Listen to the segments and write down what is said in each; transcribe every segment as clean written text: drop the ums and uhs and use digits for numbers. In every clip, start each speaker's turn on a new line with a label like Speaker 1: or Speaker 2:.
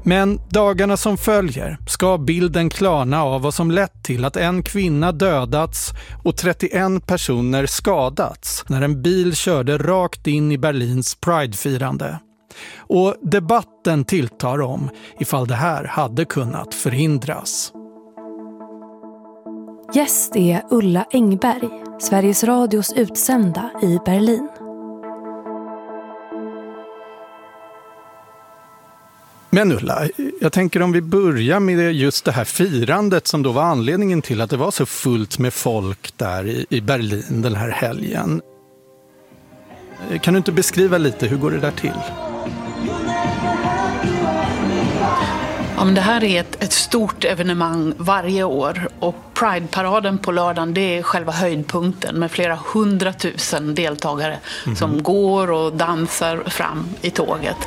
Speaker 1: Men dagarna som följer ska bilden klarna av vad som lett till att en kvinna dödats och 31 personer skadats när en bil körde rakt in i Berlins Pride-firande. Och debatten tilltar om ifall det här hade kunnat förhindras.
Speaker 2: Gäst är Ulla Engberg, Sveriges Radios utsända i Berlin.
Speaker 1: Men Ulla, jag tänker om vi börjar med just det här firandet som då var anledningen till att det var så fullt med folk där i Berlin den här helgen. Kan du inte beskriva lite, hur går det där till?
Speaker 3: Ja, men det här är ett stort evenemang varje år och Pride-paraden på lördagen, det är själva höjdpunkten med flera 100 000 deltagare som går och dansar fram i tåget.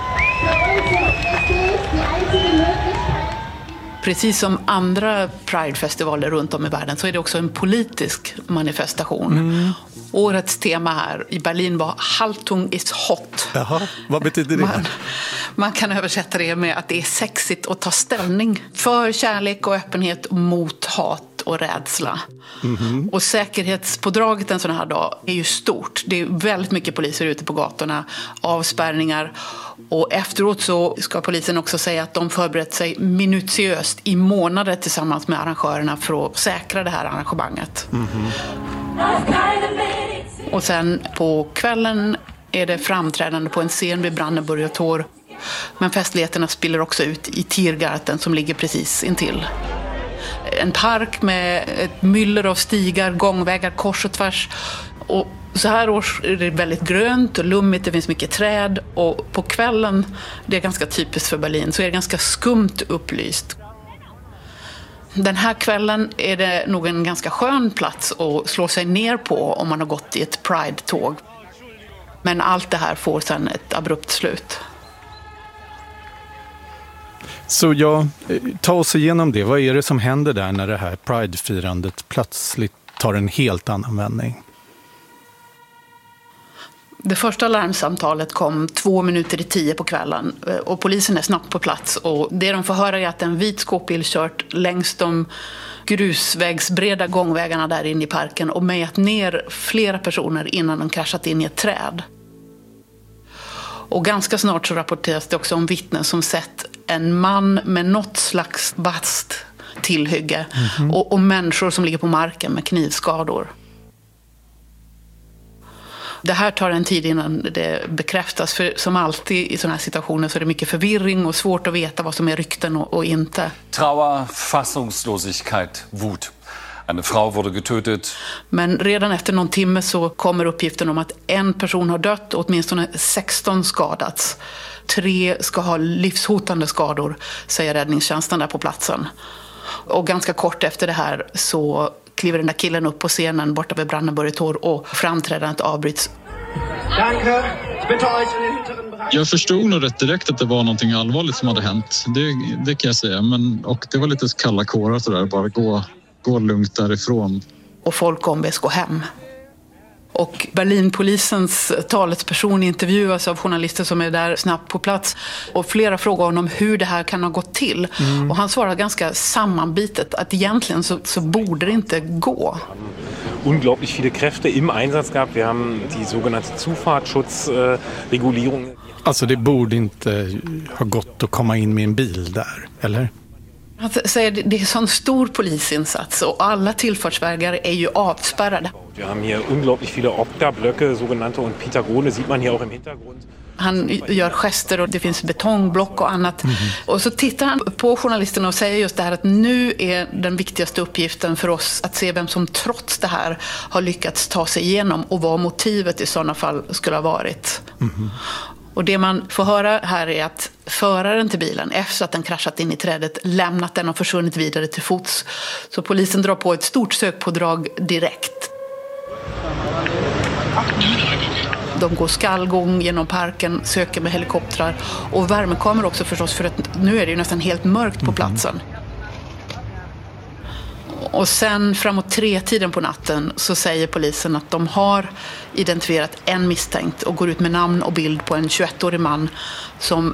Speaker 3: Precis som andra Pride-festivaler runt om i världen så är det också en politisk manifestation. Årets tema här i Berlin var Haltung ist hot.
Speaker 1: Jaha, vad betyder det?
Speaker 3: Man kan översätta det med att det är sexigt att ta ställning för kärlek och öppenhet mot hat och rädsla. Och säkerhetspådraget en sån här dag är ju stort. Det är väldigt mycket poliser ute på gatorna, avspärrningar. Och efteråt så ska polisen också säga att de förberett sig minutiöst i månader tillsammans med arrangörerna för att säkra det här arrangemanget. Och sen på kvällen är det framträdande på en scen vid Brandenburger Tor. Men festligheterna spiller också ut i Tiergarten som ligger precis intill. En park med ett myller av stigar, gångvägar kors och tvärs. Och så här års är det väldigt grönt och lummigt, det finns mycket träd. Och på kvällen, det är ganska typiskt för Berlin, så är det ganska skumt upplyst. Den här kvällen är det nog en ganska skön plats att slå sig ner på om man har gått i ett Pride-tåg. Men allt det här får sedan ett abrupt slut.
Speaker 1: Så ta oss igenom det. Vad är det som händer där när det här Pride-firandet plötsligt tar en helt annan vändning?
Speaker 3: Det första larmsamtalet kom 9:02 på kvällen och polisen är snabbt på plats. Och det de får höra är att en vit skåpbil kört längs de grusvägsbreda gångvägarna där inne i parken och mejat ner flera personer innan de kraschat in i ett träd. Och ganska snart så rapporteras det också om vittnen som sett en man med något slags vasst tillhygge och människor som ligger på marken med knivskador. Det här tar en tid innan det bekräftas, för som alltid i sådana här situationer så är det mycket förvirring och svårt att veta vad som är rykten och inte.
Speaker 4: Trauer, Fassungslosigkeit, Wut. En Frau wurde getötet.
Speaker 3: Men redan efter någon timme så kommer uppgiften om att en person har dött och åtminstone 16 skadats. 3 ska ha livshotande skador, säger räddningstjänsten där på platsen. Och ganska kort efter det här så kliver den där killen upp på scenen borta vid Brandenburger Tor och framträdandet avbryts.
Speaker 5: Jag förstod nog rätt direkt att det var någonting allvarligt som hade hänt. Det kan jag säga. Och det var lite kalla kårar sådär. Bara gå lugnt därifrån.
Speaker 3: Och folk ombeds gå hem. Och Berlinpolisens talesperson intervjuas av journalister som är där snabbt på plats. Och flera frågar honom hur det här kan ha gått till. Och han svarar ganska sammanbitet att egentligen så borde det inte gå.
Speaker 6: Unglaublich viele Kräfte im Einsatz gehabt. Wir haben die sogenannte Zufahrtsschutzregulierung.
Speaker 1: Alltså det borde inte ha gått att komma in med en bil där, eller?
Speaker 3: Han säger att det är en sån stor polisinsats och alla tillfartsvägar är ju avspärrade.
Speaker 6: Wir haben hier unglaublich viele Oktablöcke, sogenannte, und Pentagone sieht man hier auch im Hintergrund.
Speaker 3: Han gör gester och det finns betongblock och annat. Och så tittar han på journalisterna och säger just det här att nu är den viktigaste uppgiften för oss att se vem som trots det här har lyckats ta sig igenom och vad motivet i sådana fall skulle ha varit. Och det man får höra här är att föraren till bilen, efter att den kraschat in i trädet, lämnat den och försvunnit vidare till fots. Så polisen drar på ett stort sökpådrag direkt. De går skallgång genom parken, söker med helikoptrar och värmekameror också förstås, för att nu är det ju nästan helt mörkt på platsen. Och sen framåt 3-tiden på natten så säger polisen att de har identifierat en misstänkt och går ut med namn och bild på en 21-årig man som